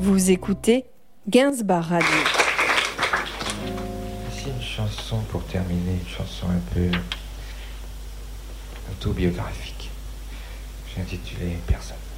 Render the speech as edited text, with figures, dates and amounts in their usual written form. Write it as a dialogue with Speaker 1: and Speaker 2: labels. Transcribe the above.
Speaker 1: Vous écoutez Gainsbar Radio.
Speaker 2: Voici une chanson pour terminer, une chanson un peu autobiographique. J'ai intitulé Personne.